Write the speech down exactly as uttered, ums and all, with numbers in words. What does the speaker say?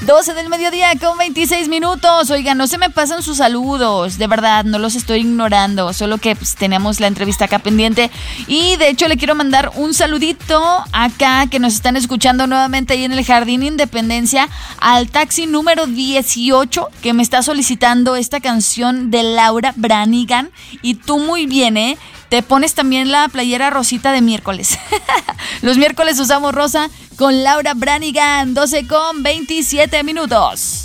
doce del mediodía con veintiséis minutos. Oigan, no se me pasan sus saludos, de verdad, no los estoy ignorando, solo que pues, tenemos la entrevista acá pendiente. Y de hecho le quiero mandar un saludito acá que nos están escuchando nuevamente ahí en el Jardín Independencia al taxi número dieciocho que me está solicitando esta canción de Laura Branigan. Y tú muy bien, ¿eh? Te pones también la playera rosita de miércoles. Los miércoles usamos rosa con Laura Branigan, doce con veintisiete minutos.